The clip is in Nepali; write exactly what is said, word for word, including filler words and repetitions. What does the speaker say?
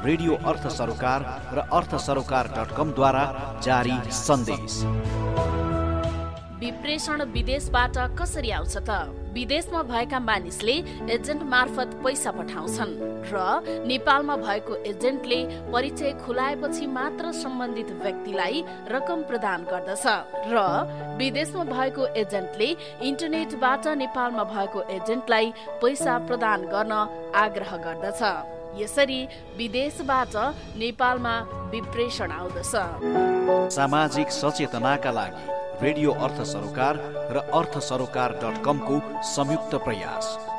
रेडियो अर्थ सरोकार र अर्थ सरोकार डट कम द्वारा जारी सन्देश। विप्रेषण विदेशबाट कसरी आउँछ त? विदेशमा भएका मानिसले एजेन्ट मार्फत पैसा पठाउँछन् र नेपालमा भएको एजेन्टले परिचय खुलाएपछि मात्र सम्बन्धित व्यक्तिलाई रकम प्रदान गर्दछ र विदेशमा भएको एजेन्टले इन्टरनेटबाट नेपालमा भएको एजेन्टलाई पैसा प्रदान गर्न आग्रह गर्दछ। यसरी विदेशबाट नेपालमा विप्रेषण आउँदछ। सामाजिक सचेतनाका लागि रेडियो अर्थ सरोकार र अर्थ सरोकार डट कम को संयुक्त प्रयास।